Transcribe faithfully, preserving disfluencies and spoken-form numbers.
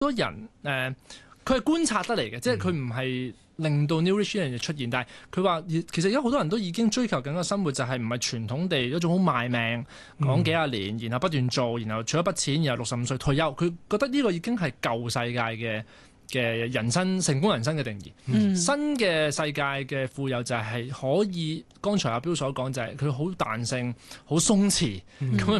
多人誒，佢、呃、係觀察得嚟嘅，嗯、即係佢唔係令到 New Rich 呢樣嘢出現。但係佢話，其實而家好多人都已經追求緊嘅生活就係唔係傳統地一種好賣命講幾廿年，然後不斷做，然後儲一筆錢，然後六十五歲退休。佢覺得呢個已經係舊世界嘅嘅人生成功人生嘅定義。嗯、新嘅世界嘅富有就係可以，剛才阿標所講就係佢好彈性、好鬆弛咁。